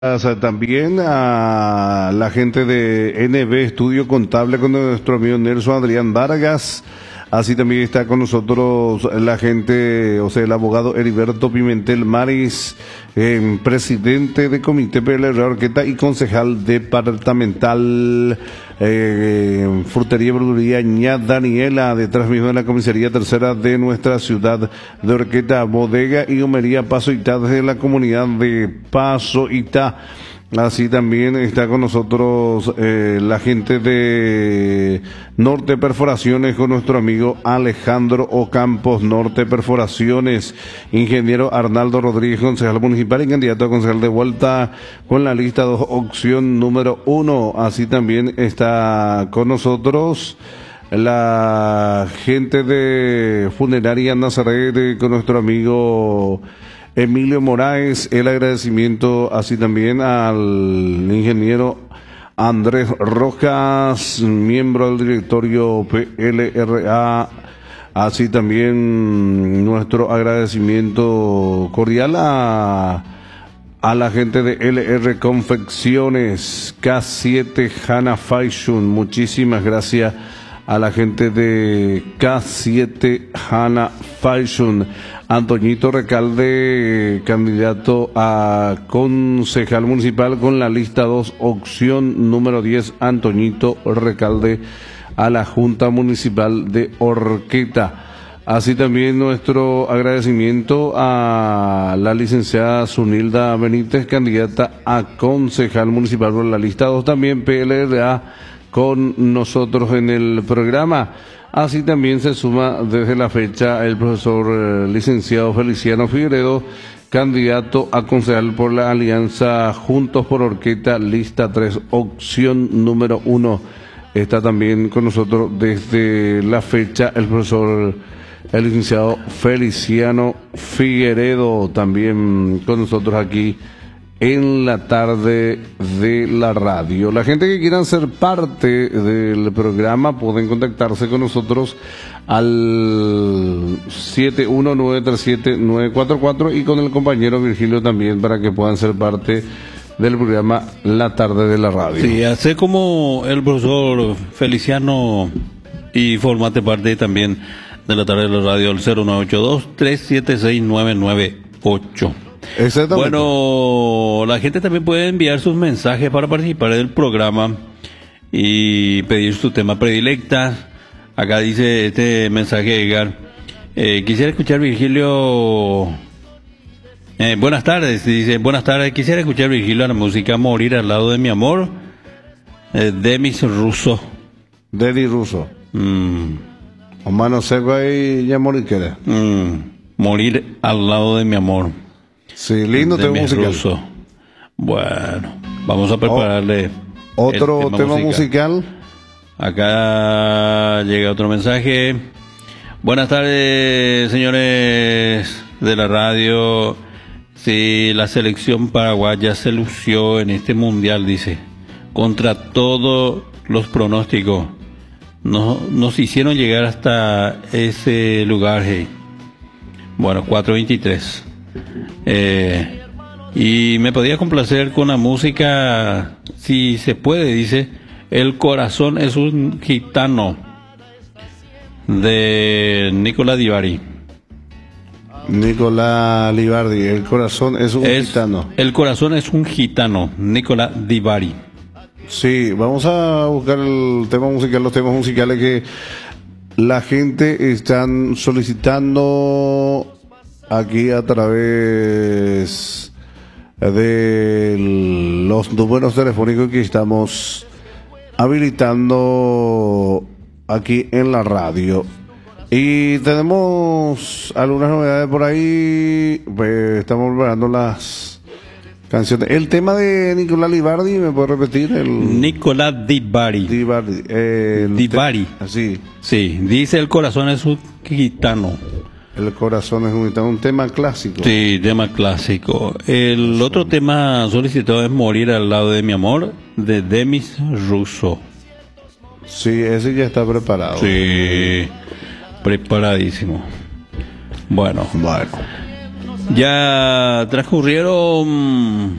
También a la gente de NB Estudio Contable con nuestro amigo Nelson Adrián Vargas. Así también está con nosotros la gente, o sea, el abogado Heriberto Pimentel Maris, presidente de Comité PLR Orqueta y concejal departamental, Frutería y Verdulería Ña Daniela, detrás mismo de la comisaría tercera de nuestra ciudad de Orqueta, bodega y homería Paso Itá desde la comunidad de Paso Itá. Así también está con nosotros la gente de Norte Perforaciones con nuestro amigo Alejandro Ocampos, Norte Perforaciones, ingeniero Arnaldo Rodríguez, concejal municipal y candidato a concejal de vuelta con la lista 2, opción número 1. Así también está con nosotros la gente de Funeraria Nazaret con nuestro amigo Emilio Moraes. El agradecimiento así también al ingeniero Andrés Rojas, miembro del directorio PLRA. Así también nuestro agradecimiento cordial a la gente de LR Confecciones, K7 Hanna Fashion. Muchísimas gracias a la gente de K7 Hanna Fashion. Antoñito Recalde, candidato a concejal municipal con la lista 2, opción número 10, Antoñito Recalde, a la Junta Municipal de Orqueta. Así también nuestro agradecimiento a la licenciada Zunilda Benítez, candidata a concejal municipal por la lista 2, también PLRA con nosotros en el programa. Así también se suma desde la fecha el profesor licenciado Feliciano Figueredo, candidato a concejal por la alianza Juntos por Orqueta, lista 3, opción número 1. Está también con nosotros desde la fecha el profesor, el licenciado Feliciano Figueredo, también con nosotros aquí en la tarde de la radio. La gente que quieran ser parte del programa pueden contactarse con nosotros al 71937-944 y con el compañero Virgilio también para que puedan ser parte del programa La Tarde de la Radio. Sí, hace como el profesor Feliciano y formate parte también de La Tarde de la Radio, el 0982-376-998. Bueno, la gente también puede enviar sus mensajes para participar del programa y pedir su tema predilecta. Acá dice este mensaje, Edgar. Quisiera escuchar, Virgilio. Buenas tardes, dice. Buenas tardes. Quisiera escuchar, Virgilio, la música Morir al lado de mi amor, Demis Russo. Demis Russo. O mano seco y ya morir quiere. Morir al lado de mi amor. Sí, lindo tema musical. Russo. Bueno, vamos a prepararle otro tema musical. Acá llega otro mensaje. Buenas tardes, señores de la radio. Sí, la selección paraguaya se lució en este mundial, dice, contra todos los pronósticos. Nos hicieron llegar hasta ese lugar. Bueno, 4:23. Y me podía complacer con la música, si se puede, dice, El corazón es un gitano, de Nicolás Divari. Nicolás Libardi, El corazón es un gitano. El corazón es un gitano, Nicolás Divari. Sí, vamos a buscar el tema musical, los temas musicales que la gente están solicitando aquí a través de los números telefónicos que estamos habilitando aquí en la radio. Y tenemos algunas novedades por ahí. Pues estamos preparando las canciones. El tema de Nicolás Libardi, ¿me puede repetir? Nicolás Divari. Divari. Así. Sí, dice El corazón es un gitano. El corazón es un tema clásico. Sí, tema clásico. El otro tema solicitado es Morir al lado de mi amor, de Demis Russo. Sí, ese ya está preparado. Sí, preparadísimo. Bueno. Ya transcurrieron